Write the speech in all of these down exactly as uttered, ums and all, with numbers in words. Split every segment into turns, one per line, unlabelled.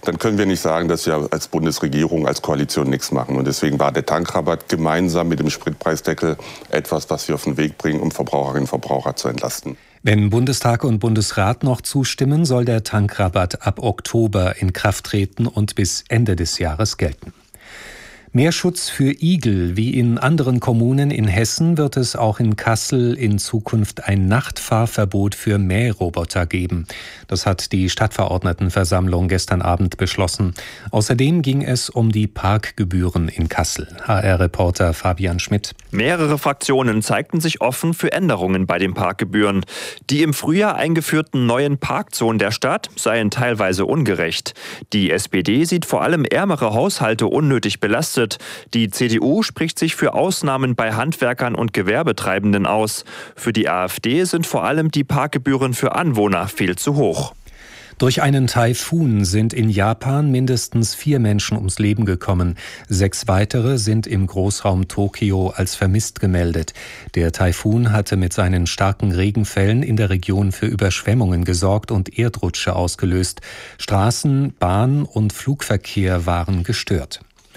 dann können wir nicht sagen, dass wir als Bundesregierung, als Koalition nichts machen. Und deswegen war der Tankrabatt gemeinsam mit dem Spritpreisdeckel etwas, was wir auf den Weg bringen, um Verbraucherinnen und Verbraucher zu entlasten.
Wenn Bundestag und Bundesrat noch zustimmen, soll der Tankrabatt ab Oktober in Kraft treten und bis Ende des Jahres gelten. Mehr Schutz für Igel. Wie in anderen Kommunen in Hessen wird es auch in Kassel in Zukunft ein Nachtfahrverbot für Mähroboter geben. Das hat die Stadtverordnetenversammlung gestern Abend beschlossen. Außerdem ging es um die Parkgebühren in Kassel. H R-Reporter Fabian Schmidt.
Mehrere Fraktionen zeigten sich offen für Änderungen bei den Parkgebühren. Die im Frühjahr eingeführten neuen Parkzonen der Stadt seien teilweise ungerecht. Die S P D sieht vor allem ärmere Haushalte unnötig belastet. Die C D U spricht sich für Ausnahmen bei Handwerkern und Gewerbetreibenden aus. Für die AfD sind vor allem die Parkgebühren für Anwohner viel zu hoch.
Durch einen Taifun sind in Japan mindestens vier Menschen ums Leben gekommen. Sechs weitere sind im Großraum Tokio als vermisst gemeldet. Der Taifun hatte mit seinen starken Regenfällen in der Region für Überschwemmungen gesorgt und Erdrutsche ausgelöst. Straßen, Bahn und Flugverkehr waren gestört.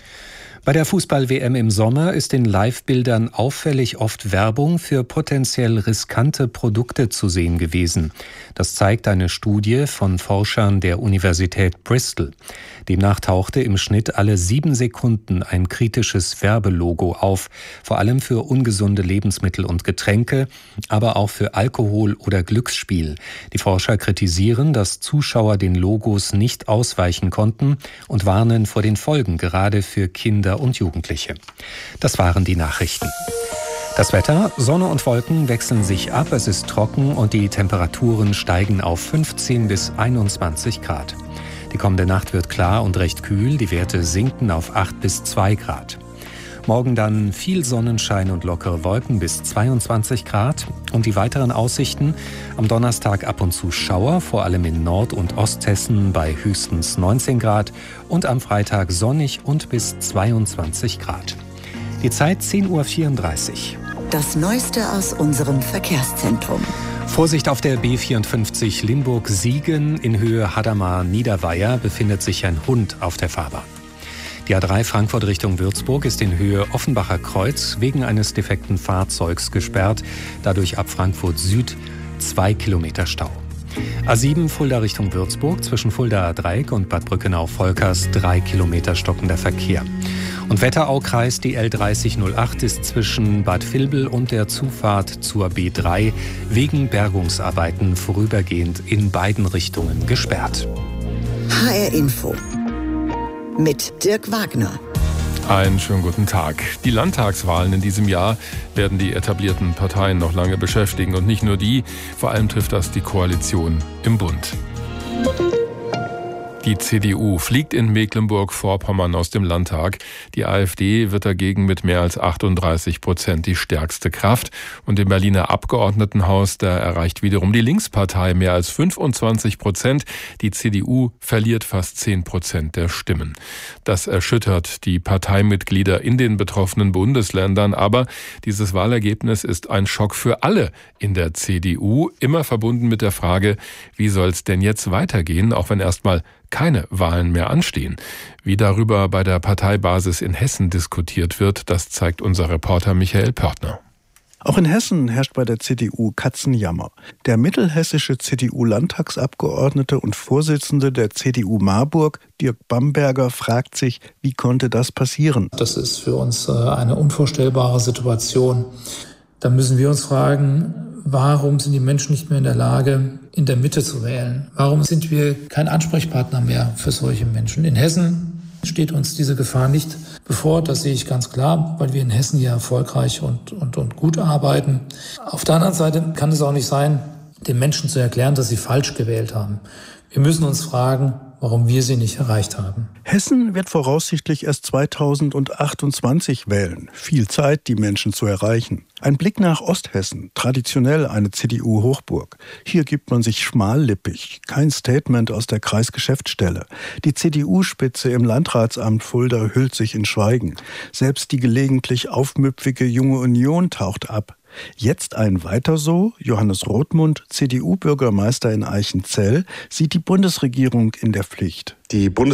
Bei der Fußball-W M im Sommer ist in Live-Bildern auffällig oft Werbung für potenziell riskante Produkte zu sehen gewesen. Das zeigt eine Studie von Forschern der Universität Bristol. Demnach tauchte im Schnitt alle sieben Sekunden ein kritisches Werbelogo auf, vor allem für ungesunde Lebensmittel und Getränke, aber auch für Alkohol oder Glücksspiel. Die Forscher kritisieren, dass Zuschauer den Logos nicht ausweichen konnten und warnen vor den Folgen, gerade für Kinder und Jugendliche. Das waren die Nachrichten. Das Wetter: Sonne und Wolken wechseln sich ab, es ist trocken und die Temperaturen steigen auf fünfzehn bis einundzwanzig Grad. Die kommende Nacht wird klar und recht kühl, die Werte sinken auf acht bis zwei Grad. Morgen dann viel Sonnenschein und lockere Wolken bis zweiundzwanzig Grad. Und die weiteren Aussichten: am Donnerstag ab und zu Schauer, vor allem in Nord- und Osthessen bei höchstens neunzehn Grad. Und am Freitag sonnig und bis zweiundzwanzig Grad. Die Zeit zehn Uhr vierunddreißig.
Das Neueste aus unserem Verkehrszentrum.
Vorsicht auf der B vierundfünfzig Limburg-Siegen in Höhe Hadamar-Niederweier befindet sich ein Hund auf der Fahrbahn. Die A drei Frankfurt Richtung Würzburg ist in Höhe Offenbacher Kreuz wegen eines defekten Fahrzeugs gesperrt. Dadurch ab Frankfurt Süd zwei Kilometer Stau. A sieben Fulda Richtung Würzburg zwischen Fuldaer Dreieck und Bad Brückenau-Volkers drei Kilometer stockender Verkehr. Und Wetteraukreis, die L dreißig null acht ist zwischen Bad Vilbel und der Zufahrt zur B drei wegen Bergungsarbeiten vorübergehend in beiden Richtungen gesperrt.
H R Info mit Dirk Wagner.
Einen schönen guten Tag. Die Landtagswahlen in diesem Jahr werden die etablierten Parteien noch lange beschäftigen. Und nicht nur die, vor allem trifft das die Koalition im Bund. Die C D U fliegt in Mecklenburg-Vorpommern aus dem Landtag. Die AfD wird dagegen mit mehr als achtunddreißig Prozent die stärkste Kraft. Und im Berliner Abgeordnetenhaus, da erreicht wiederum die Linkspartei mehr als fünfundzwanzig Prozent. Die C D U verliert fast zehn Prozent der Stimmen. Das erschüttert die Parteimitglieder in den betroffenen Bundesländern. Aber dieses Wahlergebnis ist ein Schock für alle in der C D U. Immer verbunden mit der Frage, wie soll es denn jetzt weitergehen, auch wenn erstmal keine Wahlen mehr anstehen. Wie darüber bei der Parteibasis in Hessen diskutiert wird, das zeigt unser Reporter Michael Pörtner.
Auch in Hessen herrscht bei der C D U Katzenjammer. Der mittelhessische C D U-Landtagsabgeordnete und Vorsitzende der C D U Marburg, Dirk Bamberger, fragt sich, wie konnte das passieren?
Das ist für uns eine unvorstellbare Situation. Da müssen wir uns fragen, warum sind die Menschen nicht mehr in der Lage, in der Mitte zu wählen? Warum sind wir kein Ansprechpartner mehr für solche Menschen? In Hessen steht uns diese Gefahr nicht bevor, das sehe ich ganz klar, weil wir in Hessen hier erfolgreich und, und, und gut arbeiten. Auf der anderen Seite kann es auch nicht sein, den Menschen zu erklären, dass sie falsch gewählt haben. Wir müssen uns fragen, warum wir sie nicht erreicht haben.
Hessen wird voraussichtlich erst zweitausendachtundzwanzig wählen. Viel Zeit, die Menschen zu erreichen. Ein Blick nach Osthessen, traditionell eine C D U-Hochburg. Hier gibt man sich schmallippig. Kein Statement aus der Kreisgeschäftsstelle. Die C D U-Spitze im Landratsamt Fulda hüllt sich in Schweigen. Selbst die gelegentlich aufmüpfige Junge Union taucht ab. Jetzt ein Weiter so. Johannes Rothmund, C D U-Bürgermeister in Eichenzell, sieht die Bundesregierung in der Pflicht.
Die Bundes